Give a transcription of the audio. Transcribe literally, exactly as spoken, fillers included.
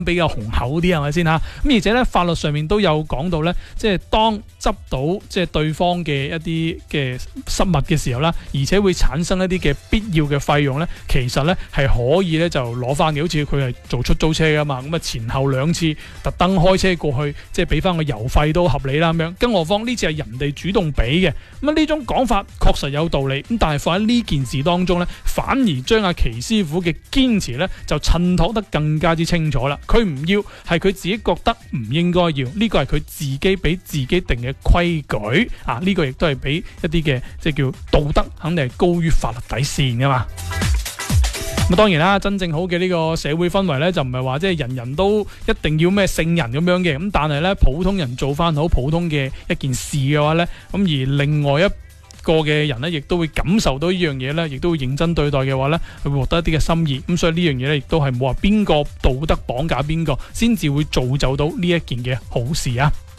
比較雄厚啲係咪先嚇？咁而且咧法律上面都有講到咧，即係當執到即係對方嘅一啲嘅失物嘅時候啦，而且會產生一啲嘅必要嘅費用咧，其實咧係可以咧就攞翻嘅。好似佢係做出租車噶嘛，咁啊前後兩次特登開車過去，即係俾翻個油費都合理啦咁樣。更何況呢次係人哋主動俾嘅，咁啊呢種講法確實有道理。咁但係放喺呢件事當中咧，反而將阿祁師傅嘅堅持咧就襯托得更加之清楚啦。佢唔要係佢自己覺得唔應該要，呢個係佢自己俾自己定嘅規矩啊！呢個亦都係俾一啲嘅即係叫道德，肯定係高於法律底線噶嘛。咁當然啦，真正好嘅呢個社會氛圍咧，就唔係話即係人人都一定要咩聖人咁樣嘅。咁但係咧，普通人做翻好普通嘅一件事嘅話咧，咁而另外一個嘅人咧，亦都會感受到呢樣嘢咧，亦都會認真對待嘅話咧，佢會獲得一啲嘅心意。咁所以呢樣嘢咧，亦都係冇話邊個道德綁架邊個，先至會造就到呢一件嘅好事啊！